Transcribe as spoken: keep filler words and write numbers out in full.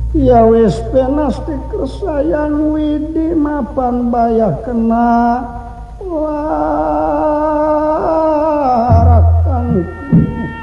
ya wis penastik sayang Widi mapan bayah kena wah